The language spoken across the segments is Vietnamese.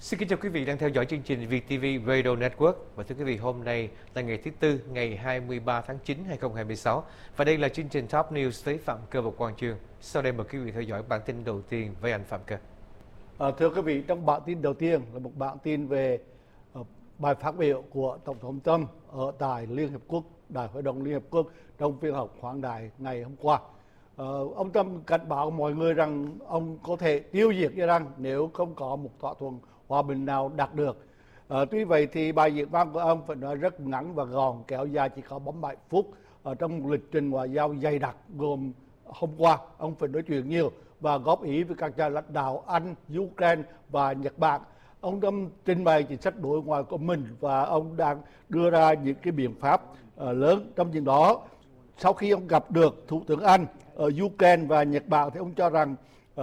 Xin kính chào quý vị đang theo dõi chương trình VTV Radio Network. Và thưa quý vị, hôm nay là ngày thứ Tư, ngày 23 tháng 9, 2026. Và đây là chương trình Top News với Phạm Cơ và Quang Chương. Sau đây mời quý vị theo dõi bản tin đầu tiên với anh Phạm Cơ. Thưa quý vị, trong bản tin đầu tiên là một bản tin về bài phát biểu của Tổng thống Trump ở tại Liên Hiệp Quốc, Đại hội đồng Liên Hiệp Quốc trong phiên họp khoáng đại ngày hôm qua. Ông Trump cảnh báo mọi người rằng ông có thể tiêu diệt Iran nếu không có một thỏa thuận hòa bình nào đạt được. Tuy vậy thì bài diễn văn của ông phải nói rất ngắn và gọn, kéo dài chỉ có 47 phút. Trong một lịch trình ngoại giao dày đặc gồm hôm qua ông phải nói chuyện nhiều và góp ý với các nhà lãnh đạo Anh, Ukraine và Nhật Bản. Ông Trump trình bày chính sách đối ngoại của mình và ông đang đưa ra những cái biện pháp lớn trong chuyện đó. Sau khi ông gặp được Thủ tướng Anh ở Ukraine và Nhật Bản thì ông cho rằng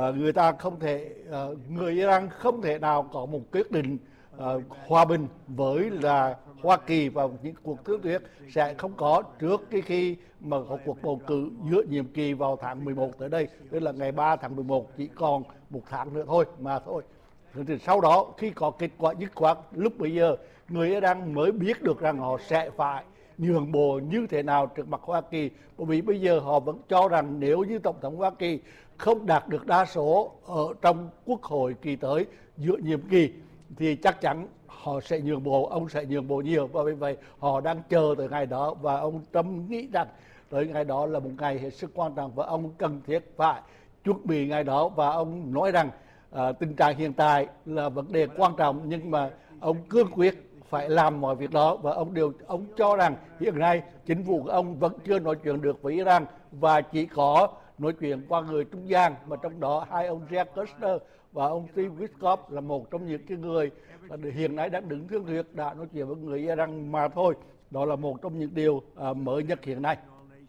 người Iran không thể nào có một quyết định hòa bình với là Hoa Kỳ vào những cuộc thương thuyết sẽ không có trước khi mà có cuộc bầu cử giữa nhiệm kỳ vào tháng 11 tới đây, tức là ngày 3 tháng 11, chỉ còn một tháng nữa thôi mà thôi. Thì sau đó khi có kết quả dứt khoát, lúc bấy giờ người Iran mới biết được rằng họ sẽ phải nhường bộ như thế nào trước mặt Hoa Kỳ, bởi vì bây giờ họ vẫn cho rằng nếu như Tổng thống Hoa Kỳ không đạt được đa số ở trong Quốc hội kỳ tới giữa nhiệm kỳ thì chắc chắn họ sẽ nhường bộ, ông sẽ nhường bộ nhiều, và vì vậy họ đang chờ tới ngày đó. Và ông Trump nghĩ rằng tới ngày đó là một ngày hết sức quan trọng và ông cần thiết phải chuẩn bị ngày đó. Và ông nói rằng tình trạng hiện tại là vấn đề quan trọng, nhưng mà ông cương quyết phải làm mọi việc đó. Và ông cho rằng hiện nay chính phủ của ông vẫn chưa nói chuyện được với Iran và chỉ có nói chuyện qua người trung gian, mà trong đó hai ông Jack Kushner và ông Steve Witkoff là một trong những cái người hiện nay đang đứng thương thuyết đã nói chuyện với người Iran mà thôi. Đó là một trong những điều mới nhất hiện nay.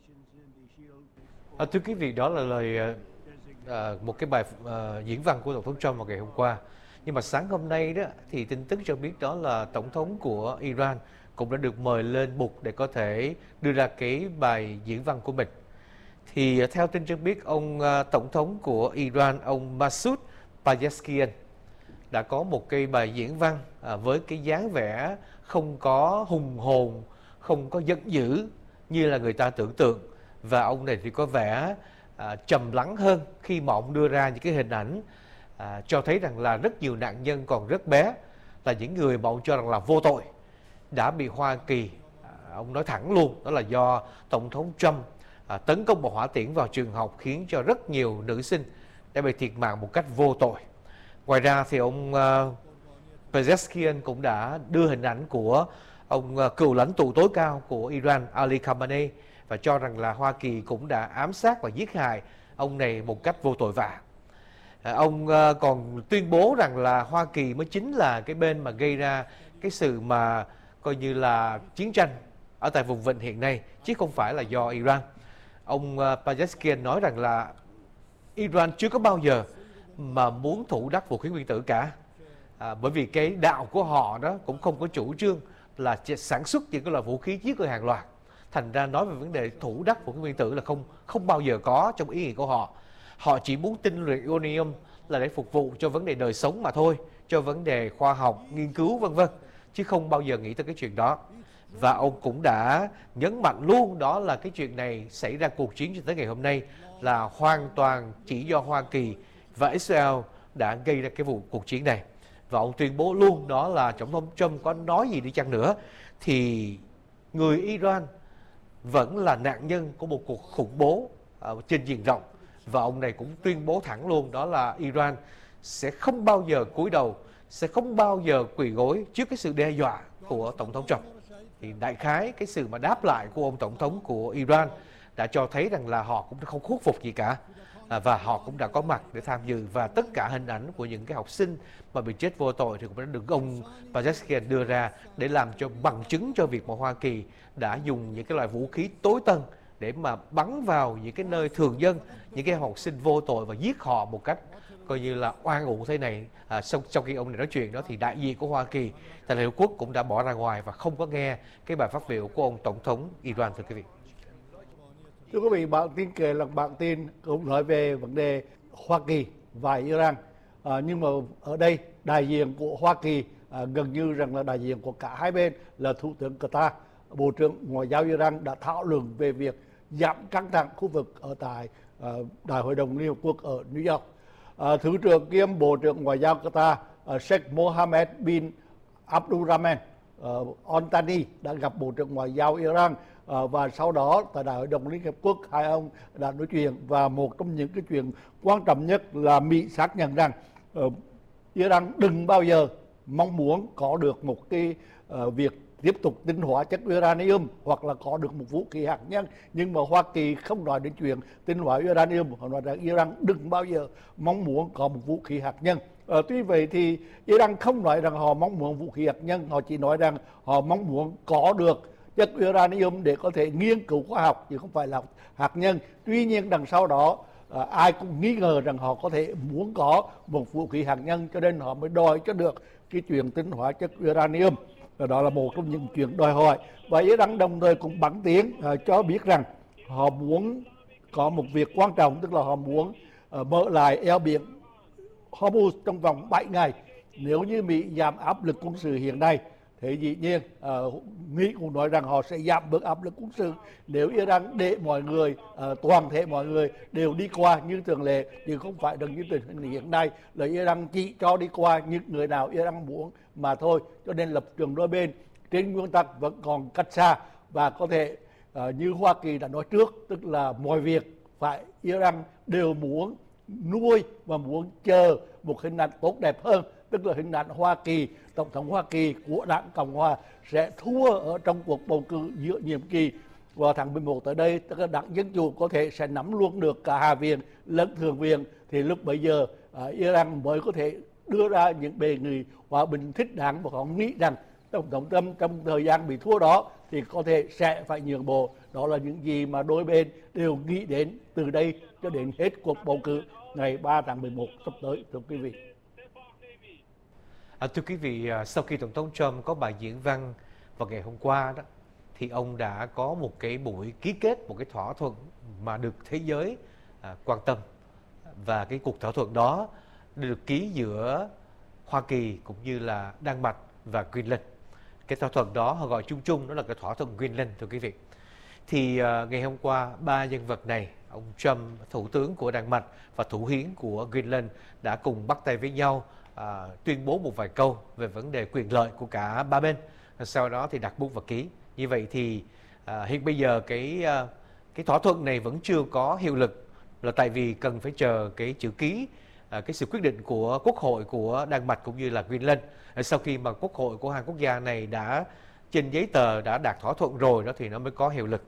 Thưa quý vị, đó là lời một cái bài diễn văn của Tổng thống Trump vào ngày hôm qua. Nhưng mà sáng hôm nay đó thì tin tức cho biết đó là Tổng thống của Iran cũng đã được mời lên bục để có thể đưa ra cái bài diễn văn của mình. Thì theo tin cho biết, ông Tổng thống của Iran, ông Masoud Pezeshkian đã có một cái bài diễn văn với cái dáng vẻ không có hùng hồn, không có giận dữ như là người ta tưởng tượng. Và ông này thì có vẻ trầm lắng hơn khi mà ông đưa ra những cái hình ảnh cho thấy rằng là rất nhiều nạn nhân còn rất bé, là những người mà ông cho rằng là vô tội, đã bị Hoa Kỳ, ông nói thẳng luôn, đó là do Tổng thống Trump tấn công bằng hỏa tiễn vào trường học, khiến cho rất nhiều nữ sinh đã bị thiệt mạng một cách vô tội. Ngoài ra thì ông Pezeshkian cũng đã đưa hình ảnh của ông cựu lãnh tụ tối cao của Iran Ali Khamenei và cho rằng là Hoa Kỳ cũng đã ám sát và giết hại ông này một cách vô tội vạ. Ông còn tuyên bố rằng là Hoa Kỳ mới chính là cái bên mà gây ra cái sự mà coi như là chiến tranh ở tại vùng vịnh hiện nay, chứ không phải là do Iran. Ông Pezeshkian nói rằng là Iran chưa có bao giờ mà muốn thủ đắc vũ khí nguyên tử cả, bởi vì cái đạo của họ đó cũng không có chủ trương là sản xuất những cái loại vũ khí giết người hàng loạt. Thành ra nói về vấn đề thủ đắc vũ khí nguyên tử là không bao giờ có trong ý nghĩa của họ. Họ chỉ muốn tinh luyện uranium là để phục vụ cho vấn đề đời sống mà thôi, cho vấn đề khoa học, nghiên cứu vân vân, chứ không bao giờ nghĩ tới cái chuyện đó. Và ông cũng đã nhấn mạnh luôn đó là cái chuyện này xảy ra cuộc chiến cho tới ngày hôm nay là hoàn toàn chỉ do Hoa Kỳ và Israel đã gây ra cái cuộc chiến này. Và ông tuyên bố luôn đó là Tổng thống Trump có nói gì đi chăng nữa thì người Iran vẫn là nạn nhân của một cuộc khủng bố trên diện rộng. Và ông này cũng tuyên bố thẳng luôn đó là Iran sẽ không bao giờ cúi đầu, sẽ không bao giờ quỳ gối trước cái sự đe dọa của Tổng thống Trump. Thì đại khái cái sự mà đáp lại của ông Tổng thống của Iran đã cho thấy rằng là họ cũng không khuất phục gì cả, và họ cũng đã có mặt để tham dự. Và tất cả hình ảnh của những cái học sinh mà bị chết vô tội thì cũng đã được ông Pezeshkian đưa ra để làm cho bằng chứng cho việc mà Hoa Kỳ đã dùng những cái loại vũ khí tối tân để mà bắn vào những cái nơi thường dân, những cái học sinh vô tội và giết họ một cách coi như là oan uổng thế này. Sau khi ông này nói chuyện đó thì đại diện của Hoa Kỳ tại Liên Hợp Quốc cũng đã bỏ ra ngoài và không có nghe cái bài phát biểu của ông Tổng thống Iran, thưa quý vị. Thưa quý vị, bản tin kể là bản tin cũng nói về vấn đề Hoa Kỳ và Iran. Nhưng mà ở đây đại diện của Hoa Kỳ, gần như rằng là đại diện của cả hai bên là Thủ tướng Qatar, Bộ trưởng Ngoại giao Iran đã thảo luận về việc giảm căng thẳng khu vực ở tại Đại hội đồng Liên Hợp Quốc ở New York. Thứ trưởng kiêm Bộ trưởng Ngoại giao Qatar Sheikh Mohammed bin Abdulrahman Al Thani đã gặp Bộ trưởng Ngoại giao Iran, và sau đó tại Đại hội đồng Liên Hợp Quốc hai ông đã nói chuyện, và một trong những cái chuyện quan trọng nhất là Mỹ xác nhận rằng Iran đừng bao giờ mong muốn có được một cái việc tiếp tục tinh hóa chất uranium hoặc là có được một vũ khí hạt nhân, nhưng mà Hoa Kỳ không nói đến chuyện tinh hóa uranium. Họ nói rằng Iran đừng bao giờ mong muốn có một vũ khí hạt nhân. Tuy vậy thì Iran không nói rằng họ mong muốn vũ khí hạt nhân, họ chỉ nói rằng họ mong muốn có được chất uranium để có thể nghiên cứu khoa học chứ không phải là hạt nhân. Tuy nhiên đằng sau đó ai cũng nghi ngờ rằng họ có thể muốn có một vũ khí hạt nhân, cho nên họ mới đòi cho được cái chuyện tinh hóa chất uranium. Và đó là một trong những chuyện đòi hỏi. Và Iran đồng thời cũng bằng tiếng cho biết rằng họ muốn có một việc quan trọng, tức là họ muốn mở lại eo biển Hormuz trong vòng 7 ngày. Nếu như Mỹ giảm áp lực quân sự hiện nay, thì dĩ nhiên Mỹ cũng nói rằng họ sẽ giảm bớt áp lực quân sự nếu Iran để mọi người, toàn thể mọi người đều đi qua như thường lệ, chứ không phải được như tình hình hiện nay là Iran chỉ cho đi qua những người nào Iran muốn mà thôi. Cho nên lập trường đôi bên trên nguyên tắc vẫn còn cách xa, và có thể như Hoa Kỳ đã nói trước, tức là mọi việc phải Iran đều muốn nuôi và muốn chờ một hình ảnh tốt đẹp hơn, tức là hình ảnh Hoa Kỳ, Tổng thống Hoa Kỳ của Đảng Cộng Hòa sẽ thua ở trong cuộc bầu cử giữa nhiệm kỳ vào tháng 11 tới đây, tức là Đảng Dân Chủ có thể sẽ nắm luôn được cả Hạ viện lẫn Thượng viện, thì lúc bấy giờ Iran mới có thể đưa ra những đề nghị hòa bình thích đáng, và họ nghĩ rằng Tổng thống Trump trong thời gian bị thua đó thì có thể sẽ phải nhượng bộ. Đó là những gì mà đôi bên đều nghĩ đến từ đây cho đến hết cuộc bầu cử ngày 3 tháng 11 sắp tới, thưa quý vị. Thưa quý vị, sau khi Tổng thống Trump có bài diễn văn vào ngày hôm qua đó, thì ông đã có một cái buổi ký kết, một cái thỏa thuận mà được thế giới quan tâm. Và cái cuộc thỏa thuận đó được ký giữa Hoa Kỳ cũng như là Đan Mạch và Greenland. Cái thỏa thuận đó họ gọi chung chung đó là cái thỏa thuận Greenland, thưa quý vị. Thì ngày hôm qua, ba nhân vật này, ông Trump, thủ tướng của Đan Mạch, và thủ hiến của Greenland đã cùng bắt tay với nhau, tuyên bố một vài câu về vấn đề quyền lợi của cả ba bên. Sau đó thì đặt bút và ký. Như vậy thì hiện bây giờ cái thỏa thuận này vẫn chưa có hiệu lực, là tại vì cần phải chờ cái chữ ký, cái sự quyết định của Quốc hội của Đan Mạch cũng như là Greenland. Sau khi mà Quốc hội của hai quốc gia này đã trên giấy tờ đã đạt thỏa thuận rồi đó thì nó mới có hiệu lực.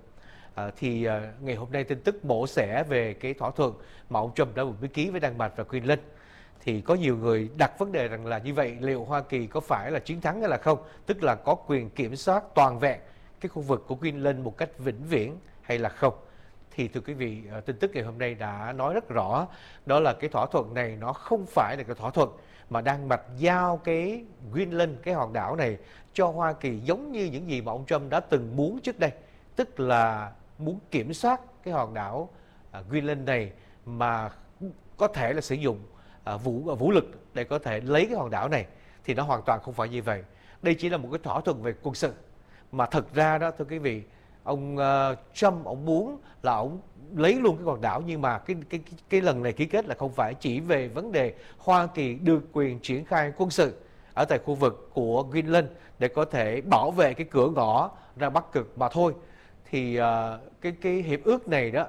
Thì ngày hôm nay tin tức mổ xẻ về cái thỏa thuận mà ông Trump đã vừa ký với Đan Mạch và Greenland. Thì có nhiều người đặt vấn đề rằng là như vậy liệu Hoa Kỳ có phải là chiến thắng hay là không, tức là có quyền kiểm soát toàn vẹn cái khu vực của Greenland một cách vĩnh viễn hay là không. Thì thưa quý vị, tin tức ngày hôm nay đã nói rất rõ, đó là cái thỏa thuận này nó không phải là cái thỏa thuận mà Đan Mạch giao cái Greenland, cái hòn đảo này cho Hoa Kỳ, giống như những gì mà ông Trump đã từng muốn trước đây, tức là muốn kiểm soát cái hòn đảo Greenland này mà có thể là sử dụng vũ lực để có thể lấy cái hòn đảo này. Thì nó hoàn toàn không phải như vậy. Đây chỉ là một cái thỏa thuận về quân sự, mà thật ra đó thưa quý vị, ông Trump ông muốn là ông lấy luôn cái hòn đảo, nhưng mà cái lần này ký kết là không phải chỉ về vấn đề Hoa Kỳ được quyền triển khai quân sự ở tại khu vực của Greenland để có thể bảo vệ cái cửa ngõ ra Bắc Cực mà thôi. Thì cái hiệp ước này đó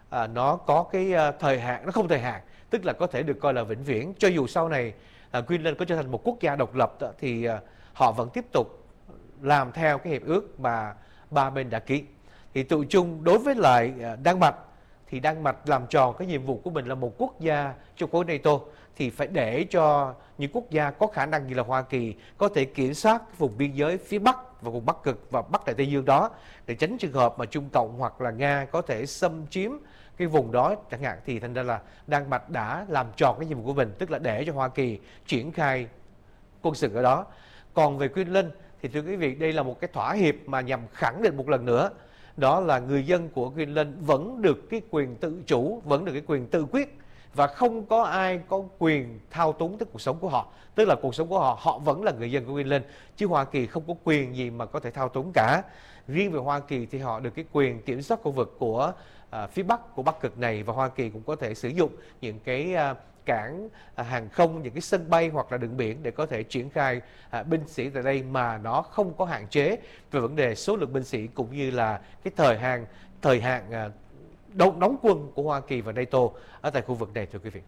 nó có cái thời hạn, nó không thời hạn, tức là có thể được coi là vĩnh viễn. Cho dù sau này Greenland có trở thành một quốc gia độc lập đó, thì họ vẫn tiếp tục làm theo cái hiệp ước mà ba bên đã ký. Thì tự chung đối với lại Đan Mạch, thì Đan Mạch làm tròn cái nhiệm vụ của mình là một quốc gia trong khối NATO, thì phải để cho những quốc gia có khả năng như là Hoa Kỳ có thể kiểm soát vùng biên giới phía Bắc và vùng Bắc Cực và Bắc Đại Tây Dương đó, để tránh trường hợp mà Trung Cộng hoặc là Nga có thể xâm chiếm cái vùng đó chẳng hạn. Thì thành ra là Đan Mạch đã làm tròn cái nhiệm vụ của mình, tức là để cho Hoa Kỳ triển khai quân sự ở đó. Còn về Greenland thì thưa quý vị, đây là một cái thỏa hiệp mà nhằm khẳng định một lần nữa, đó là người dân của Greenland vẫn được cái quyền tự chủ, vẫn được cái quyền tự quyết và không có ai có quyền thao túng tới cuộc sống của họ. Tức là cuộc sống của họ, họ vẫn là người dân của Greenland, chứ Hoa Kỳ không có quyền gì mà có thể thao túng cả. Riêng về Hoa Kỳ thì họ được cái quyền kiểm soát khu vực của phía Bắc của Bắc Cực này, và Hoa Kỳ cũng có thể sử dụng những cái cảng hàng không, những cái sân bay hoặc là đường biển để có thể triển khai binh sĩ tại đây mà nó không có hạn chế về vấn đề số lượng binh sĩ cũng như là cái thời hạn đóng quân của Hoa Kỳ và NATO ở tại khu vực này, thưa quý vị.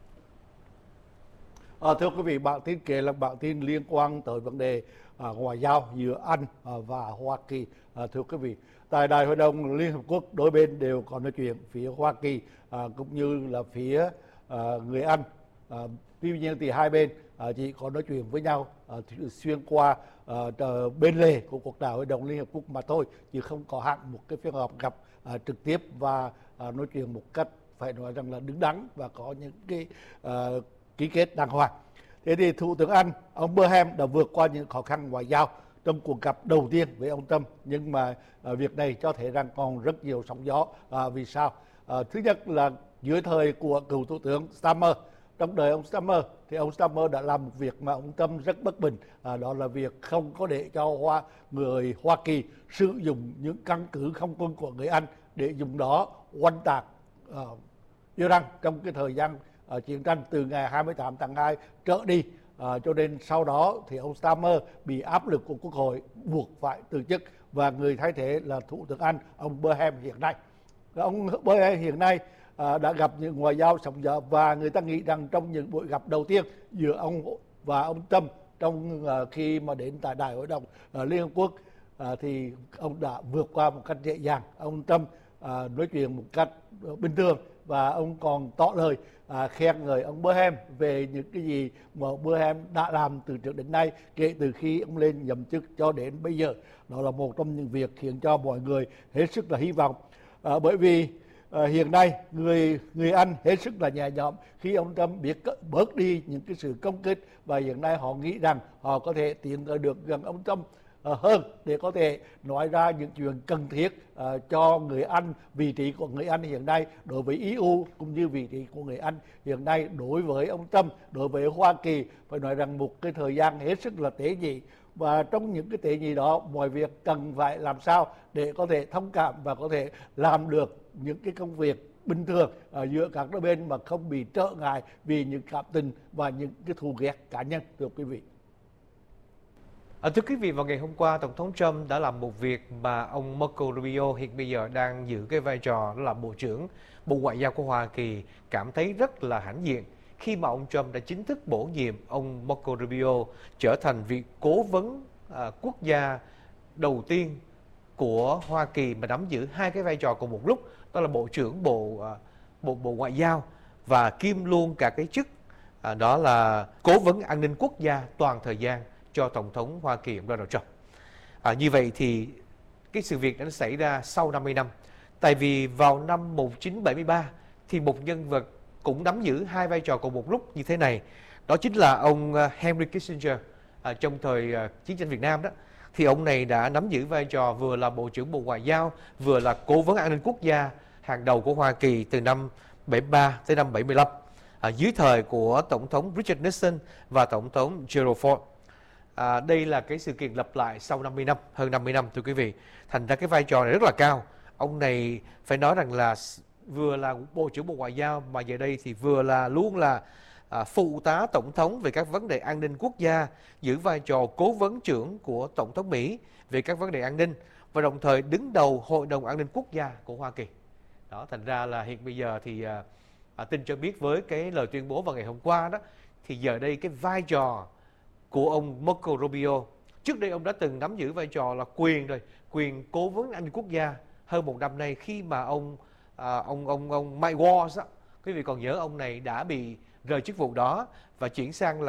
Thưa quý vị, bản tin kể là bản tin liên quan tới vấn đề ngoại giao giữa Anh và Hoa Kỳ. Thưa quý vị, tại Đại hội đồng Liên Hợp Quốc, đôi bên đều có nói chuyện, phía Hoa Kỳ cũng như là phía người Anh. Tuy nhiên thì hai bên chỉ có nói chuyện với nhau xuyên qua bên lề của cuộc Đại hội đồng Liên Hợp Quốc mà thôi, chứ không có hẳn một cái phiên họp gặp trực tiếp và nói chuyện một cách phải nói rằng là đứng đắn và có những cái ký kết đàng hoàng. Thế thì Thủ tướng Anh, ông Burham đã vượt qua những khó khăn ngoại giao trong cuộc gặp đầu tiên với ông Trump, nhưng mà việc này cho thấy rằng còn rất nhiều sóng gió. Vì sao? Thứ nhất là dưới thời của cựu Thủ tướng Starmer, trong đời ông Starmer thì ông Starmer đã làm một việc mà ông Trump rất bất bình, đó là việc không có để cho người Hoa Kỳ sử dụng những căn cứ không quân của người Anh để dùng đó oanh tạc Iran trong cái thời gian chiến tranh từ ngày 28 tháng 2 trở đi. Cho nên sau đó thì ông Starmer bị áp lực của Quốc hội buộc phải từ chức, và người thay thế là Thủ tướng Anh, ông Burham hiện nay. Ông Burham hiện nay đã gặp những ngoại giao sóng gió, và người ta nghĩ rằng trong những buổi gặp đầu tiên giữa ông và ông Trump trong khi mà đến tại Đại hội đồng Liên Hợp Quốc thì ông đã vượt qua một cách dễ dàng. Ông Trump nói chuyện một cách bình thường, và ông còn tỏ lời khen ngợi ông Burham về những cái gì mà Burham đã làm từ trước đến nay kể từ khi ông lên nhậm chức cho đến bây giờ. Đó là một trong những việc khiến cho mọi người hết sức là hy vọng, bởi vì hiện nay người Anh hết sức là nhẹ nhõm khi ông Trump biết bớt đi những cái sự công kích, và hiện nay họ nghĩ rằng họ có thể tiến tới được gần ông Trump hơn để có thể nói ra những chuyện cần thiết cho người Anh, vị trí của người Anh hiện nay đối với EU cũng như vị trí của người Anh hiện nay đối với ông Trump, đối với Hoa Kỳ. Phải nói rằng một cái thời gian hết sức là tế nhị, và trong những cái tế nhị đó mọi việc cần phải làm sao để có thể thông cảm và có thể làm được những cái công việc bình thường giữa các đôi bên mà không bị trở ngại vì những cảm tình và những cái thù ghét cá nhân, thưa quý vị. Thưa quý vị, vào ngày hôm qua, Tổng thống Trump đã làm một việc mà ông Marco Rubio hiện bây giờ đang giữ cái vai trò đó là Bộ trưởng Bộ Ngoại giao của Hoa Kỳ cảm thấy rất là hãnh diện khi mà ông Trump đã chính thức bổ nhiệm ông Marco Rubio trở thành vị cố vấn quốc gia đầu tiên của Hoa Kỳ mà nắm giữ hai cái vai trò cùng một lúc, đó là Bộ trưởng Bộ Ngoại giao và kiêm luôn cả cái chức đó là cố vấn an ninh quốc gia toàn thời gian cho Tổng thống Hoa Kỳ Donald Trump. Như vậy thì cái sự việc đã xảy ra sau 50 năm. Tại vì vào năm 1973 thì một nhân vật cũng nắm giữ hai vai trò cùng một lúc như thế này. Đó chính là ông Henry Kissinger trong thời chiến tranh Việt Nam đó. Thì ông này đã nắm giữ vai trò vừa là Bộ trưởng Bộ Ngoại giao, vừa là cố vấn an ninh quốc gia hàng đầu của Hoa Kỳ từ năm 73 tới năm 75 dưới thời của Tổng thống Richard Nixon và Tổng thống Gerald Ford. Đây là cái sự kiện lặp lại sau 50 năm, hơn 50 năm, thưa quý vị. Thành ra cái vai trò này rất là cao. Ông này phải nói rằng là vừa là Bộ trưởng Bộ Ngoại giao mà giờ đây thì vừa là luôn là phụ tá Tổng thống về các vấn đề an ninh quốc gia, giữ vai trò cố vấn trưởng của Tổng thống Mỹ về các vấn đề an ninh, và đồng thời đứng đầu Hội đồng An ninh Quốc gia của Hoa Kỳ. Đó, thành ra là hiện bây giờ thì tin cho biết với cái lời tuyên bố vào ngày hôm qua đó, thì giờ đây cái vai trò của ông Marco Rubio, trước đây ông đã từng nắm giữ vai trò là quyền cố vấn an ninh quốc gia hơn một năm nay, khi mà ông Mike Waltz đó, quý vị còn nhớ ông này đã bị rời chức vụ đó và chuyển sang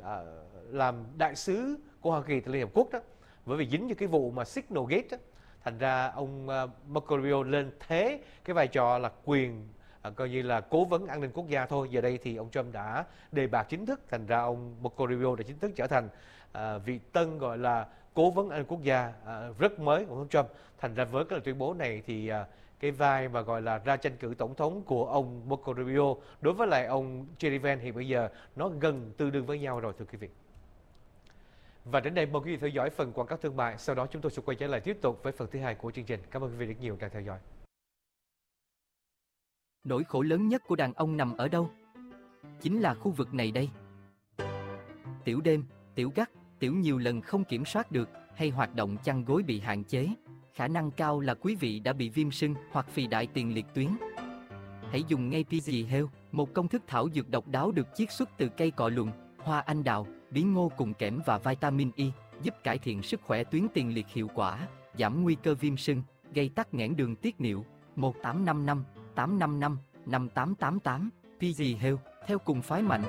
làm đại sứ của Hoa Kỳ tại Liên Hợp Quốc đó, bởi vì dính như cái vụ mà Signal Gate đó. Thành ra ông Marco Rubio lên thế cái vai trò là quyền coi như là cố vấn an ninh quốc gia thôi. Giờ đây thì ông Trump đã đề bạt chính thức, thành ra ông Marco Rubio đã chính thức trở thành vị tân gọi là cố vấn an ninh quốc gia rất mới của ông Trump. Thành ra với cái lời tuyên bố này thì cái vai mà gọi là ra tranh cử tổng thống của ông Marco Rubio đối với lại ông Jerry Vance hiện bây giờ nó gần tương đương với nhau rồi, thưa quý vị. Và đến đây mời quý vị theo dõi phần quảng cáo thương mại, sau đó chúng tôi sẽ quay trở lại tiếp tục với phần thứ hai của chương trình. Cảm ơn quý vị rất nhiều đang theo dõi. Nỗi khổ lớn nhất của đàn ông nằm ở đâu? Chính là khu vực này đây. Tiểu đêm, tiểu gắt, tiểu nhiều lần không kiểm soát được hay hoạt động chăn gối bị hạn chế. Khả năng cao là quý vị đã bị viêm sưng hoặc phì đại tiền liệt tuyến. Hãy dùng ngay PG Health, một công thức thảo dược độc đáo được chiết xuất từ cây cọ lùn, hoa anh đào, bí ngô cùng kẽm và vitamin E, giúp cải thiện sức khỏe tuyến tiền liệt hiệu quả, giảm nguy cơ viêm sưng, gây tắc nghẽn đường tiết niệu. 1855 855 5888 PG Health, theo cùng phái mạnh.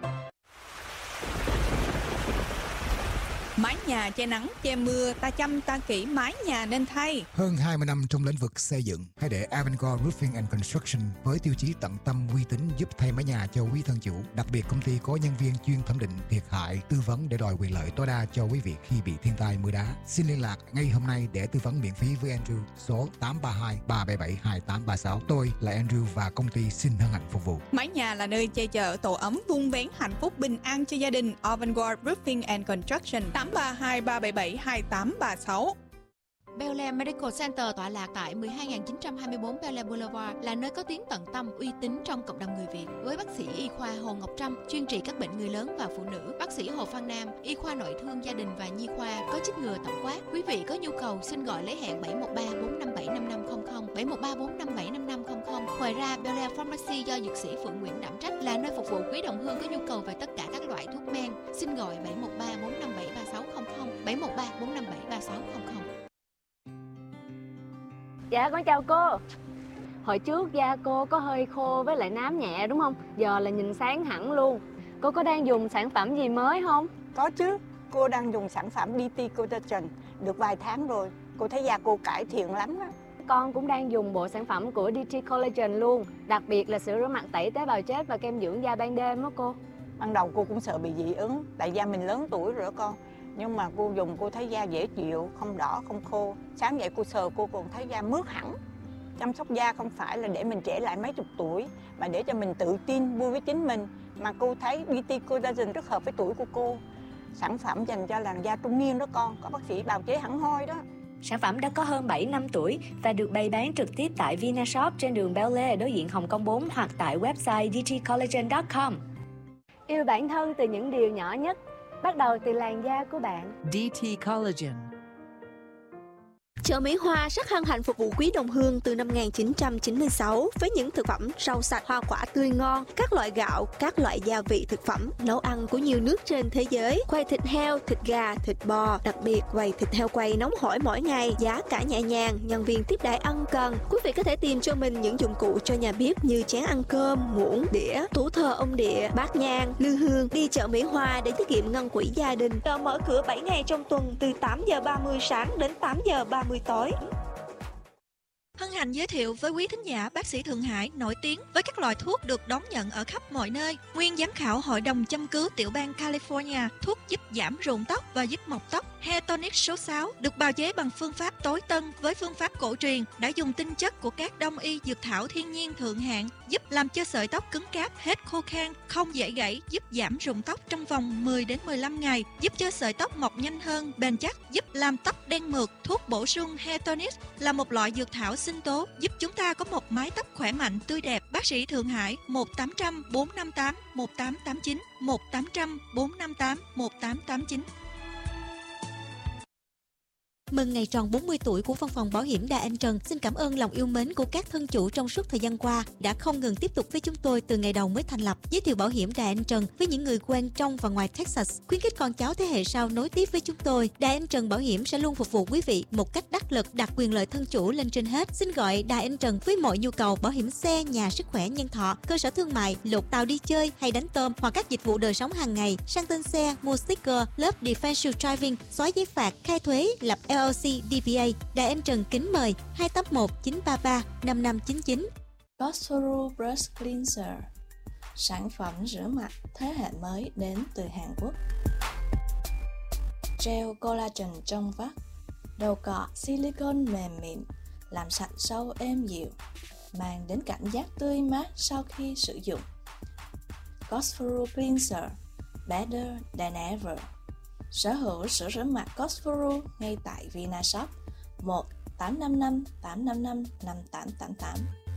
Mái nhà che nắng, che mưa, ta chăm ta kỹ mái nhà nên thay. Hơn 20 năm trong lĩnh vực xây dựng, hãy để Avangard Roofing and Construction với tiêu chí tận tâm uy tín giúp thay mái nhà cho quý thân chủ. Đặc biệt công ty có nhân viên chuyên thẩm định thiệt hại, tư vấn để đòi quyền lợi tối đa cho quý vị khi bị thiên tai mưa đá. Xin liên lạc ngay hôm nay để tư vấn miễn phí với Andrew số 832 377 2836. Tôi là Andrew và công ty xin hân hạnh phục vụ. Mái nhà là nơi che chở tổ ấm vun vén hạnh phúc bình an cho gia đình. Avangard Roofing and Construction 832 377 2836. Bel Air Medical Center tọa lạc tại 12924 Bel Air Boulevard là nơi có tiếng tận tâm uy tín trong cộng đồng người Việt. Với bác sĩ y khoa Hồ Ngọc Trâm chuyên trị các bệnh người lớn và phụ nữ, bác sĩ Hồ Phan Nam y khoa nội thương gia đình và nhi khoa có chích ngừa tổng quát. Quý vị có nhu cầu xin gọi lấy hẹn 713 457 5500, 713 457 5500. Ngoài ra, Bel Air Pharmacy do dược sĩ Phượng Nguyễn đảm trách là nơi phục vụ quý đồng hương có nhu cầu về tất cả các loại thuốc men. Xin gọi 713 457 3600, 713 457 3600. Dạ con chào cô. Hồi trước da cô có hơi khô với lại nám nhẹ đúng không? Giờ là nhìn sáng hẳn luôn. Cô có đang dùng sản phẩm gì mới không? Có chứ, cô đang dùng sản phẩm DT Collagen được vài tháng rồi. Cô thấy da cô cải thiện lắm á. Con cũng đang dùng bộ sản phẩm của DT Collagen luôn. Đặc biệt là sữa rửa mặt tẩy tế bào chết và kem dưỡng da ban đêm đó cô. Ban đầu cô cũng sợ bị dị ứng, tại da mình lớn tuổi rồi đó con. Nhưng mà cô dùng cô thấy da dễ chịu, không đỏ, không khô. Sáng dậy cô sờ cô còn thấy da mướt hẳn. Chăm sóc da không phải là để mình trẻ lại mấy chục tuổi, mà để cho mình tự tin, vui với chính mình. Mà cô thấy DT Collagen rất hợp với tuổi của cô. Sản phẩm dành cho làn da trung niên đó con, có bác sĩ bào chế hẳn hoi đó. Sản phẩm đã có hơn 7 năm tuổi và được bày bán trực tiếp tại Vinashop trên đường Bel Air đối diện Hồng Kông 4 hoặc tại website dtcollagen.com. Yêu bản thân từ những điều nhỏ nhất, bắt đầu từ làn da của bạn. DT Collagen. Chợ Mỹ Hoa rất hân hạnh phục vụ quý đồng hương từ năm 1996 với những thực phẩm rau sạch, hoa quả tươi ngon, các loại gạo, các loại gia vị thực phẩm, nấu ăn của nhiều nước trên thế giới, quầy thịt heo, thịt gà, thịt bò, đặc biệt quầy thịt heo quay nóng hổi mỗi ngày, giá cả nhẹ nhàng, nhân viên tiếp đãi ân cần. Quý vị có thể tìm cho mình những dụng cụ cho nhà bếp như chén ăn cơm, muỗng, đĩa, tủ thờ ông địa, bát nhang, lư hương. Đi chợ Mỹ Hoa để tiết kiệm ngân quỹ gia đình. Chợ mở cửa 7 ngày trong tuần từ 8 giờ 30 sáng đến 8 giờ 30 tối. Hân hạnh giới thiệu với quý thính giả bác sĩ Thượng Hải nổi tiếng với các loại thuốc được đón nhận ở khắp mọi nơi. Nguyên giám khảo Hội đồng châm cứu tiểu bang California, thuốc giúp giảm rụng tóc và giúp mọc tóc. Hair Tonic số 6 được bào chế bằng phương pháp tối tân với phương pháp cổ truyền, đã dùng tinh chất của các đông y dược thảo thiên nhiên thượng hạng, giúp làm cho sợi tóc cứng cáp, hết khô khan, không dễ gãy, giúp giảm rụng tóc trong vòng 10 đến 15 ngày, giúp cho sợi tóc mọc nhanh hơn, bền chắc, giúp làm tóc đen mượt. Thuốc bổ sung Hair Tonic là một loại dược thảo sinh tố giúp chúng ta có một mái tóc khỏe mạnh, tươi đẹp. Bác sĩ Thượng Hải 1800 458 1889 1800 458 1889. Mừng ngày tròn 40 tuổi của Văn phòng Bảo hiểm Đà Anh Trần. Xin cảm ơn lòng yêu mến của các thân chủ trong suốt thời gian qua đã không ngừng tiếp tục với chúng tôi từ ngày đầu mới thành lập. Giới thiệu bảo hiểm Đà Anh Trần với những người quen trong và ngoài Texas, khuyến khích con cháu thế hệ sau nối tiếp với chúng tôi. Đà Anh Trần Bảo hiểm sẽ luôn phục vụ quý vị một cách đắc lực, đặt quyền lợi thân chủ lên trên hết. Xin gọi Đà Anh Trần với mọi nhu cầu bảo hiểm xe, nhà, sức khỏe, nhân thọ, cơ sở thương mại, lột tàu đi chơi hay đánh tôm, hoặc các dịch vụ đời sống hàng ngày, sang tên xe, mua sticker, lớp defensive driving, xóa giấy phạt, khai thuế, lập LLC, DBA. Đài Anh Trần kính mời 281 933 5599. Bossuru Brush Cleanser, sản phẩm rửa mặt thế hệ mới đến từ Hàn Quốc. Gel collagen trong vắt, đầu cọ silicone mềm mịn, làm sạch sâu êm dịu, mang đến cảm giác tươi mát sau khi sử dụng. Cosforo Cleanser, better than ever. Sở hữu sữa rửa mặt Cosforo ngay tại Vinashop 1-855-855-5888.